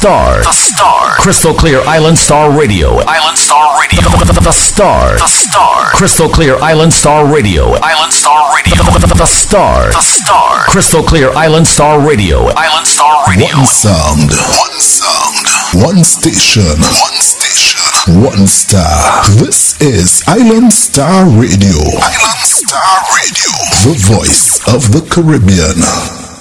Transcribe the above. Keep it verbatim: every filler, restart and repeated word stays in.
Star. The Star. Crystal Clear Island Star Radio. Island Star Radio. The, the, the Star. The Star. Crystal Clear Island Star Radio. Island Star Radio. The, the, the Star. The Star. Crystal Clear Island Star Radio. Island Star Radio. One sound. One sound. One station. One station. One star. This is Island Star Radio. Island Star Radio. The voice of the Caribbean.